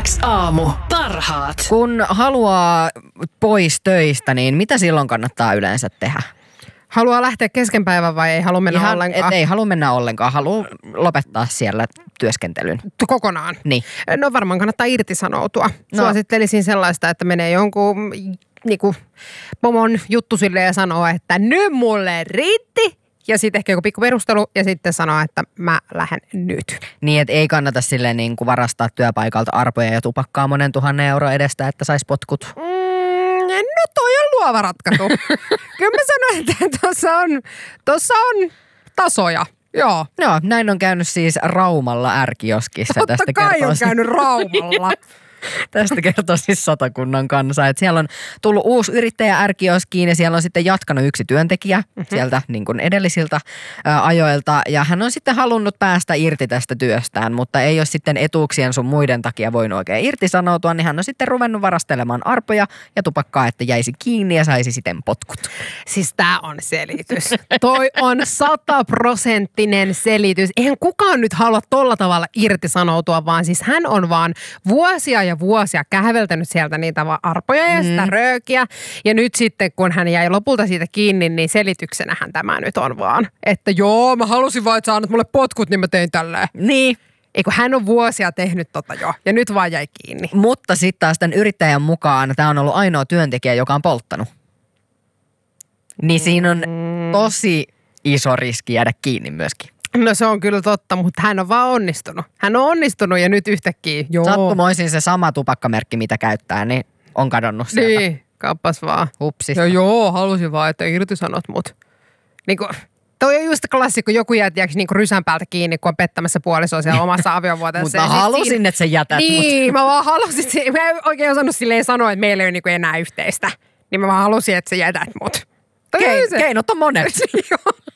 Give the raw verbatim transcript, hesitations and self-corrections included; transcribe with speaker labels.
Speaker 1: X-aamu. Parhaat.
Speaker 2: Kun haluaa pois töistä, niin mitä silloin kannattaa yleensä tehdä?
Speaker 3: Haluaa lähteä kesken päivän vai ei halua mennä
Speaker 2: Ihan,
Speaker 3: ollenkaan?
Speaker 2: Et ei halua mennä ollenkaan. Haluaa lopettaa siellä työskentelyn.
Speaker 3: Kokonaan?
Speaker 2: Niin.
Speaker 3: No varmaan kannattaa irtisanoutua.
Speaker 2: No.
Speaker 3: Suosittelisin sellaista, että menee jonkun niinku, pomon juttu silleen ja sanoo, että nyt mulle riitti. Ja sitten ehkä joku pikku perustelu ja sitten sanoo, että mä lähden nyt.
Speaker 2: Niin, että ei kannata silleen niin kuin varastaa työpaikalta arpoja ja tupakkaa monen tuhannen euroa edestä, että sais potkut.
Speaker 3: Mm, no toi on luova ratkaisu. Kyllä mä sanoin, että tuossa on, tossa on tasoja. Joo.
Speaker 2: Joo, näin on käynyt siis Raumalla ärkioskissa.
Speaker 3: Totta
Speaker 2: Tästä
Speaker 3: kai
Speaker 2: kertoo
Speaker 3: on
Speaker 2: siis-
Speaker 3: käynyt Raumalla.
Speaker 2: Tästä kertoo siis Satakunnan kansa, että siellä on tullut uusi yrittäjä ärkioskiin ja siellä on sitten jatkanut yksi työntekijä mm-hmm. sieltä niin kuin edellisiltä ä, ajoilta. Ja hän on sitten halunnut päästä irti tästä työstään, mutta ei ole sitten etuuksien sun muiden takia voinut oikein irtisanoutua, niin hän on sitten ruvennut varastelemaan arpoja ja tupakkaa, että jäisi kiinni ja saisi siten potkut.
Speaker 3: Siis tää on selitys. Toi on sataprosenttinen selitys. Eihän kukaan nyt halua tolla tavalla irtisanoutua, vaan siis hän on vaan vuosia ja vuosia käveltänyt sieltä niitä vaan arpoja ja sitä mm. röökiä. Ja nyt sitten, kun hän jäi lopulta siitä kiinni, niin selityksenähän tämä nyt on vaan. Että joo, mä halusin vaan, että sä annat mulle potkut, niin mä tein tälleen.
Speaker 2: Niin.
Speaker 3: Eikö hän on vuosia tehnyt tota jo, ja nyt vaan jäi kiinni.
Speaker 2: Mutta sitten taas tämän yrittäjän mukaan tämä on ollut ainoa työntekijä, joka on polttanut. Niin siinä on tosi iso riski jäädä kiinni myöskin.
Speaker 3: No se on kyllä totta, mutta hän on vaan onnistunut. Hän on onnistunut ja nyt yhtäkkiä, joo.
Speaker 2: Sattumoisin se sama tupakkamerkki, mitä käyttää, niin on kadonnut sieltä.
Speaker 3: Niin, kappas vaan.
Speaker 2: Hupsista.
Speaker 3: Ja joo, halusin vaan, että irtisanot mut. Niinku, toi on just klassikko, joku jää tiiäks, niinku rysän päältä kiinni, kun on pettämässä puolisoa siellä omassa aviovuoteessa.
Speaker 2: Mutta mä halusin, siinä... että sä jätät
Speaker 3: Niin,
Speaker 2: mut.
Speaker 3: mä vaan halusin, mä en oikein osannut silleen sanoa, että meillä ei ole niinku enää yhteistä. Niin mä vaan halusin, että sä jätät mut.
Speaker 2: Kein, keinot on monet.
Speaker 3: Joo.